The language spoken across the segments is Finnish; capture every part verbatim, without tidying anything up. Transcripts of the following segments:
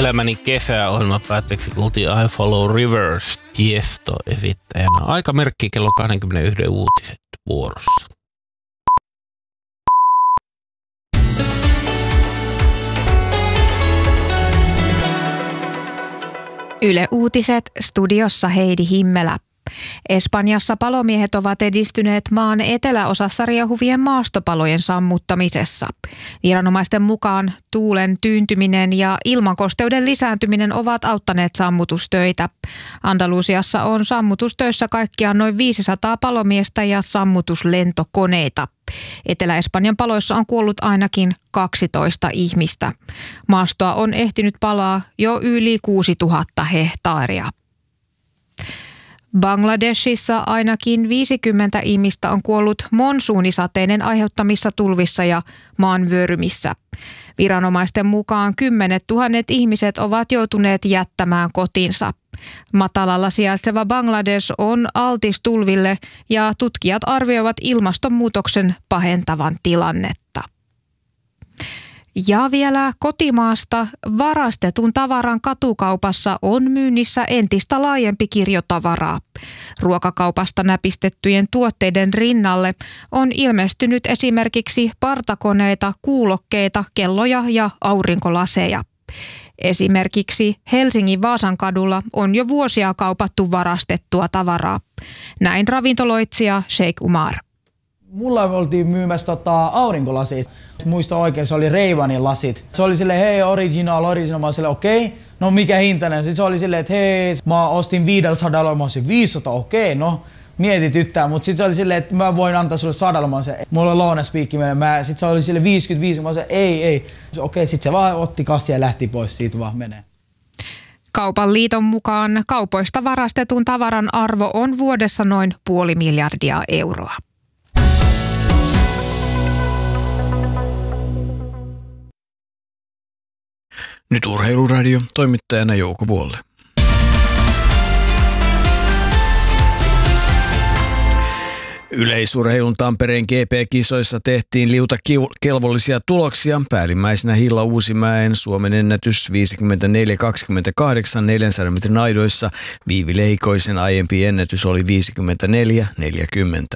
Elämäni kesäohjelma päätteeksi kuultiin I Follow Rivers Tiesto esittäjänä. Aikamerkki kello kaksikymmentäyksi uutiset vuorossa. Yle Uutiset, studiossa Heidi Himmelä. Espanjassa palomiehet ovat edistyneet maan eteläosassa riehuvien maastopalojen sammuttamisessa. Viranomaisten mukaan tuulen tyyntyminen ja ilmankosteuden lisääntyminen ovat auttaneet sammutustöitä. Andalusiassa on sammutustöissä kaikkiaan noin viisisataa palomiestä ja sammutuslentokoneita. Etelä-Espanjan paloissa on kuollut ainakin kaksitoista ihmistä. Maastoa on ehtinyt palaa jo yli kuusituhatta hehtaaria. Bangladeshissa ainakin viisikymmentä ihmistä on kuollut monsuunisateiden aiheuttamissa tulvissa ja maanvyörymissä. Viranomaisten mukaan kymmenet tuhannet ihmiset ovat joutuneet jättämään kotinsa. Matalalla sijaitseva Bangladesh on altis tulville ja tutkijat arvioivat ilmastonmuutoksen pahentavan tilannetta. Ja vielä kotimaasta varastetun tavaran katukaupassa on myynnissä entistä laajempi kirjo tavaraa. Ruokakaupasta näpistettyjen tuotteiden rinnalle on ilmestynyt esimerkiksi partakoneita, kuulokkeita, kelloja ja aurinkolaseja. Esimerkiksi Helsingin Vaasankadulla on jo vuosia kaupattu varastettua tavaraa. Näin ravintoloitsija Sheikh Umar. Mulla oltiin myymässä tota, aurinkolasit. Muista oikein, se oli Ray-Banin lasit. Se oli silleen, hei, original, original. Mä olin silleen, okei, okay, no mikä hintainen? Sitten se oli silleen, että hei, mä ostin viisisataa, mä olisin viisisataa, okei, okay, no mietityttää. Mut sitten se oli silleen, että mä voin antaa sulle sadalla. Mä olisin, mulla on lounaspiikki meille. Sitten se oli silleen viisikymmentäviisi, mä olisin, ei, ei. Okei, okay, sitten se vaan otti kassia ja lähti pois, siitä vaan menee. Kaupan liiton mukaan kaupoista varastetun tavaran arvo on vuodessa noin puoli miljardia euroa. Nyt Urheiluradio, toimittajana Jouko Vuolle. Yleisurheilun Tampereen G P-kisoissa tehtiin liuta kelvollisia tuloksia. Päällimmäisenä Hilla Uusimäen Suomen ennätys viisikymmentäneljä kaksikymmentäkahdeksan neljänsadan metrin aidoissa. Viivi Leikoisen aiempi ennätys oli viisikymmentäneljä neljäkymmentä.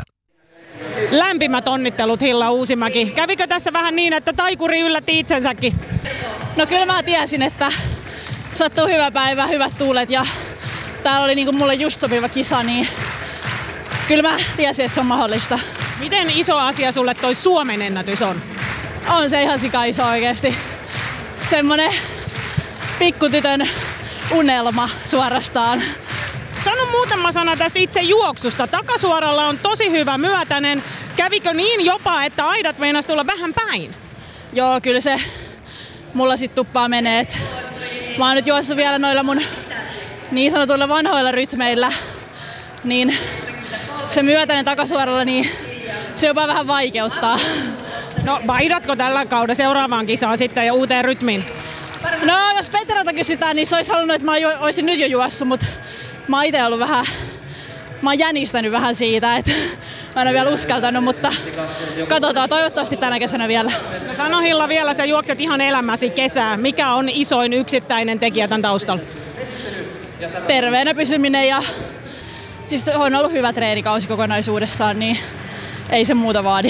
Lämpimät onnittelut Hilla Uusimäki. Kävikö tässä vähän niin, että taikuri yllätti itsensäkin? No kyllä mä tiesin, että sattuu hyvä päivä, hyvät tuulet ja täällä oli niinku mulle just sopiva kisa, niin kyllä mä tiesin, että se on mahdollista. Miten iso asia sulle toi Suomen ennätys on? On se ihan sika iso oikeesti. Semmonen pikkutytön unelma suorastaan. Sano muutama sana tästä itse juoksusta. Takasuoralla on tosi hyvä myötäinen. Kävikö niin jopa, että aidat meinas tulla vähän päin? Joo, kyllä se mulla sit tuppaa menee. Et mä oon nyt juossut vielä noilla mun niin sanotuilla vanhoilla rytmeillä. Niin se myötäinen takasuoralla, niin se jopa vähän vaikeuttaa. No vaihdatko tällä kaudella seuraavaan kisaan sitten ja uuteen rytmiin? No jos Petralta kysytään, niin se olisi halunnut, että mä jo, olisin nyt jo juossut, mutta mä oon ite ollut vähän, mä oon jänistänyt vähän siitä, että mä en ole vielä uskaltanut, mutta katsotaan toivottavasti tänä kesänä vielä. No sano Hilla vielä, sä juokset ihan elämäsi kesää. Mikä on isoin yksittäinen tekijä tämän taustalla? Terveenä pysyminen ja siis on ollut hyvä treenikausi kokonaisuudessaan, niin ei se muuta vaadi.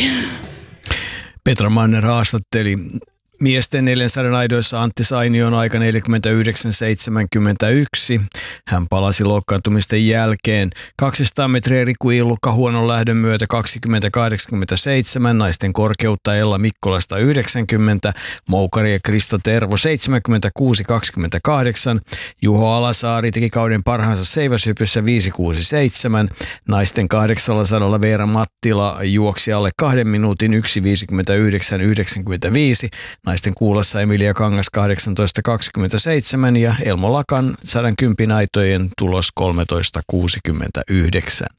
Petra Manner haastatteli miesten neljänsadan aidoissa Antti Sainion aika neljäkymmentäyhdeksän seitsemänkymmentäyksi. Hän palasi loukkaantumisten jälkeen. kaksisataa metriä Riku Illukka huonon lähdön myötä kaksikymmentä kahdeksankymmentäseitsemän. Naisten korkeutta Ella Mikkolasta yhdeksänkymmentä. Moukari ja Krista Tervo seitsemänkymmentäkuusi kaksikymmentäkahdeksan. Juho Alasaari teki kauden parhaansa seiväshypyssä viisi kuusi seitsemän. Naisten kahdeksansataa Veera Mattila juoksi alle kahden minuutin yksi viisikymmentäyhdeksän yhdeksänkymmentäviisi. Naisten kuulassa Emilia Kangas kahdeksantoista kaksikymmentäseitsemän ja Elmo Lakan sata kymmenen aitojen tulos kolmetoista kuusikymmentäyhdeksän.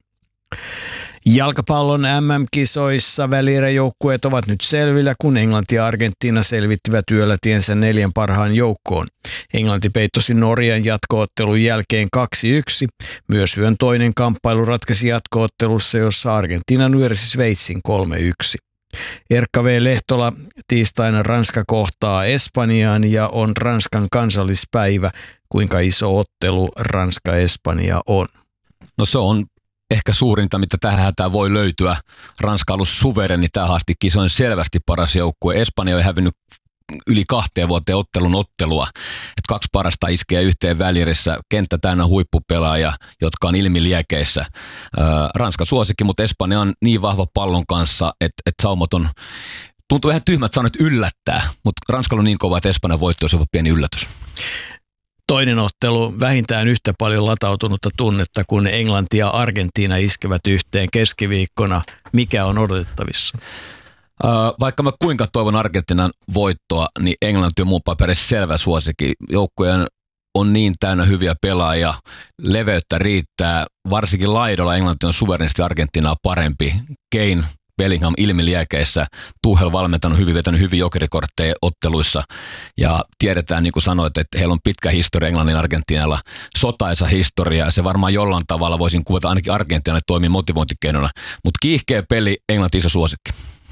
Jalkapallon M M-kisoissa välieräjoukkueet ovat nyt selvillä, kun Englanti ja Argentiina selvittivät yöllä tiensä neljän parhaan joukkoon. Englanti peittosi Norjan jatko-ottelun jälkeen kaksi yksi. Myös yön toinen kamppailu ratkaisi jatko-ottelussa, jossa Argentiina nyörsi Sveitsin kolme yksi. Erkka V. Lehtola, tiistaina Ranska kohtaa Espanjaan ja on Ranskan kansallispäivä. Kuinka iso ottelu Ranska-Espanja on? No se on ehkä suurinta, mitä tähän hätään voi löytyä. Ranska on ollut suvereni tähän asti, kisoin selvästi paras joukkue. Espanja on hävinnyt yli kahteen vuoteen ottelun ottelua. Et kaksi parasta iskee yhteen välierissä, kenttä täynnä huippupelaajia, jotka on ilmiliekeissä. Ranska suosikki, mutta Espanja on niin vahva pallon kanssa, että et saumat on, tuntuu vähän tyhmät sanat yllättää, mutta Ranskalla on niin kova, että Espanjan voitto olisi jopa pieni yllätys. Toinen ottelu, vähintään yhtä paljon latautunutta tunnetta, kun Englanti ja Argentiina iskevät yhteen keskiviikkona. Mikä on odotettavissa? Vaikka mä kuinka toivon Argentiinan voittoa, niin Englanti on muun paperissa selvä suosikki. Joukkueen on niin täynnä hyviä pelaajia, leveyttä riittää. Varsinkin laidolla Englanti on suverenisti Argentiinaa parempi. Kane, Bellingham ilmiliekeissä, Tuchel valmentanut hyvin, vetänyt hyvin jokerikortteja otteluissa ja tiedetään, niin kuin sanoit, että heillä on pitkä historia Englannin Argentiinalla, sotaisa historia ja se varmaan jollain tavalla voisin kuvata ainakin Argentiinalle toimii motivointikeinona, mutta kiihkeä peli, Englanti iso suosikki.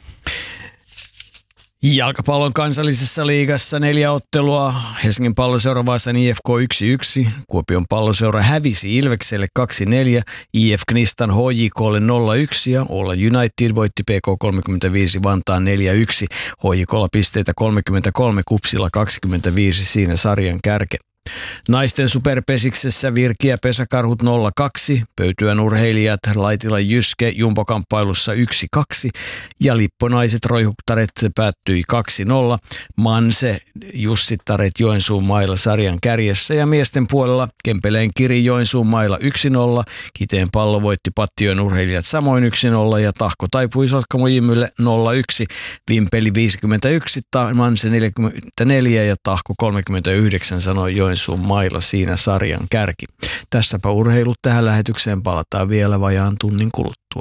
Jalkapallon kansallisessa liigassa neljä ottelua. Helsingin Palloseura Vaasan I F K yksi yksi. Kuopion Palloseura hävisi Ilvekselle kaksi neljä. I F Knistan H J K:lle nolla yksi ja Olla United voitti P K kolmekymmentäviisi Vantaan neljä yksi. H J K:lla pisteitä kolmekymmentäkolme, Kupsilla kaksikymmentäviisi siinä sarjan kärke. Naisten superpesiksessä Virkiä Pesäkarhut nolla kaksi, Pöytyän urheilijat Laitila Jyske jumbokamppailussa yksi kaksi ja Lipponaiset Roihuttaret päättyi kaksi nolla. Manse Jussittaret Joensuun mailla sarjan kärjessä ja miesten puolella Kempeleen Kiri Joensuun mailla yksi nolla, Kiteen Pallo voitti Pattiön urheilijat samoin yksi nolla ja Tahko taipui Sotkamo Jymylle nolla yksi. Vimpeli viisikymmentäyksi, Manse neljäkymmentäneljä ja Tahko kolmekymmentäyhdeksän sanoi Joensuun sun mailla siinä sarjan kärki. Tässäpä urheilut, tähän lähetykseen palataan vielä vajaan tunnin kuluttua.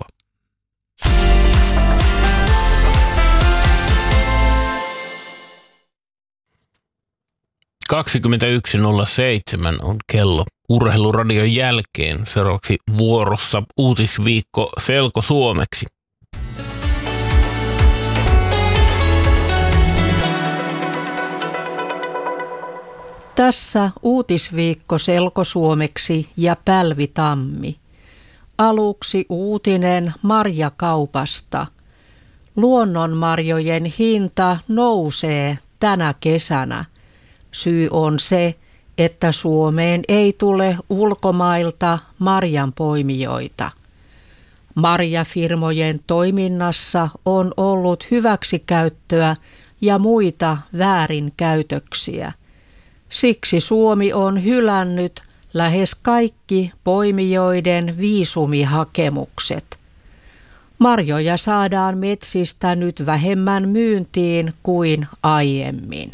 kaksikymmentäyksi nolla seitsemän on kello Urheiluradion jälkeen. Seuraavaksi vuorossa uutisviikko selkosuomeksi. Tässä uutisviikko selkosuomeksi ja Pälvi Tammi. Aluksi uutinen marjakaupasta. Luonnonmarjojen hinta nousee tänä kesänä. Syy on se, että Suomeen ei tule ulkomailta marjanpoimijoita. Marjafirmojen toiminnassa on ollut hyväksikäyttöä ja muita väärinkäytöksiä. Siksi Suomi on hylännyt lähes kaikki poimijoiden viisumihakemukset. Marjoja saadaan metsistä nyt vähemmän myyntiin kuin aiemmin.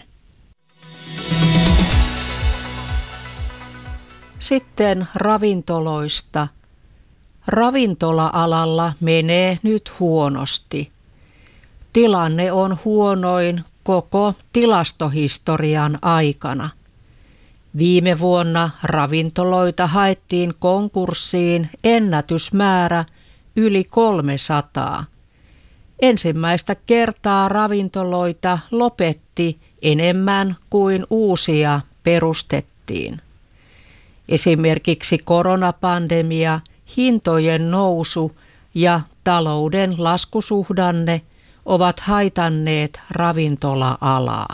Sitten ravintoloista. Ravintola-alalla menee nyt huonosti. Tilanne on huonoin koko tilastohistorian aikana. Viime vuonna ravintoloita haettiin konkurssiin ennätysmäärä yli kolmesataa. Ensimmäistä kertaa ravintoloita lopetti enemmän kuin uusia perustettiin. Esimerkiksi koronapandemia, hintojen nousu ja talouden laskusuhdanne ovat haitanneet ravintola-alaa.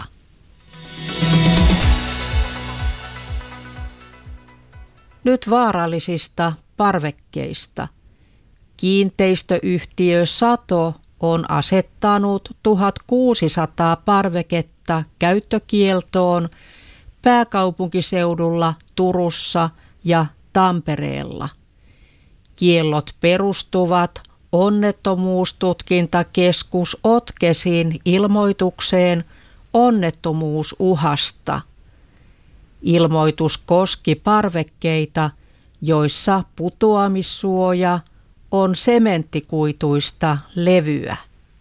Nyt vaarallisista parvekkeista. Kiinteistöyhtiö Sato on asettanut tuhatkuusisataa parveketta käyttökieltoon pääkaupunkiseudulla, Turussa ja Tampereella. Kiellot perustuvat Onnettomuustutkintakeskus Otkesin ilmoitukseen onnettomuusuhasta. Ilmoitus koski parvekkeita, joissa putoamissuoja on sementtikuituista levyä.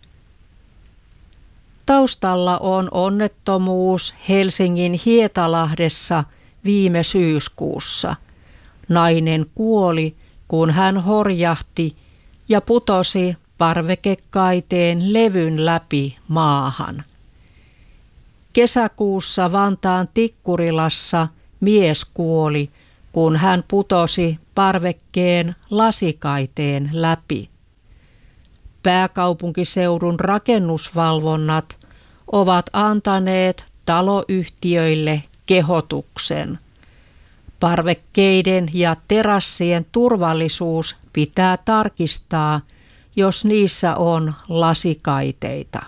Taustalla on onnettomuus Helsingin Hietalahdessa viime syyskuussa. Nainen kuoli, kun hän horjahti ja putosi parvekekaiteen levyn läpi maahan. Kesäkuussa Vantaan Tikkurilassa mies kuoli, kun hän putosi parvekkeen lasikaiteen läpi. Pääkaupunkiseudun rakennusvalvonnat ovat antaneet taloyhtiöille kehotuksen. Parvekkeiden ja terassien turvallisuus pitää tarkistaa, jos niissä on lasikaiteita.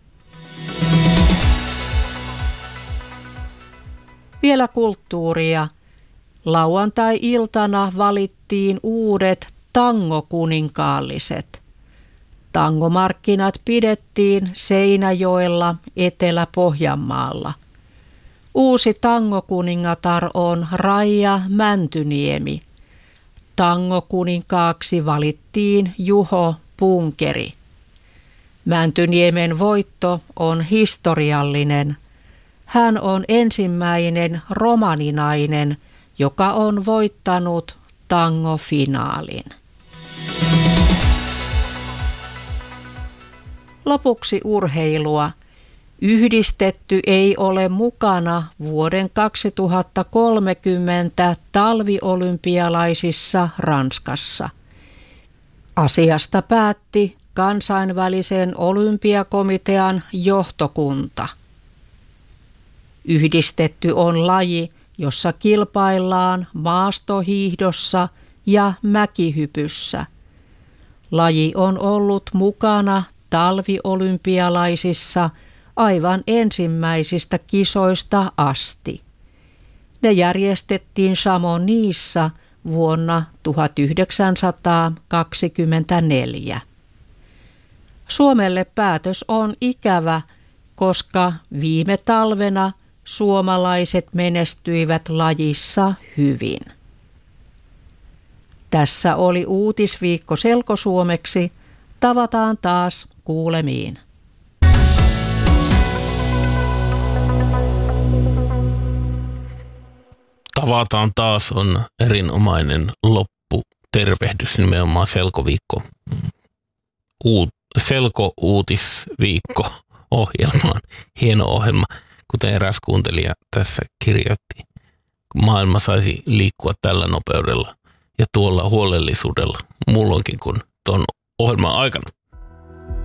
Vielä kulttuuria. Lauantai-iltana valittiin uudet tangokuninkaalliset. Tangomarkkinat pidettiin Seinäjoella Etelä-Pohjanmaalla. Uusi tangokuningatar on Raija Mäntyniemi. Tangokuninkaaksi valittiin Juho Punkeri. Mäntyniemen voitto on historiallinen. Hän on ensimmäinen romaninainen, joka on voittanut tangofinaalin. Lopuksi urheilua. Yhdistetty ei ole mukana vuoden kaksituhattakolmekymmentä talviolympialaisissa Ranskassa. Asiasta päätti kansainvälisen olympiakomitean johtokunta. Yhdistetty on laji, jossa kilpaillaan maastohiihdossa ja mäkihypyssä. Laji on ollut mukana talviolympialaisissa aivan ensimmäisistä kisoista asti. Ne järjestettiin Chamonixissa vuonna tuhatyhdeksänsataakaksikymmentäneljä. Suomelle päätös on ikävä, koska viime talvena suomalaiset menestyivät lajissa hyvin. Tässä oli uutisviikko selkosuomeksi. Tavataan taas kuulemiin. Tavataan taas on erinomainen lopputervehdys nimenomaan selkoviikko. Uut, selko-uutisviikko ohjelmaan. Hieno ohjelma, kuten eräs kuuntelija tässä kirjoitti. Maailma saisi liikkua tällä nopeudella ja tuolla huolellisuudella muulloinkin kuin tuon ohjelman aikana.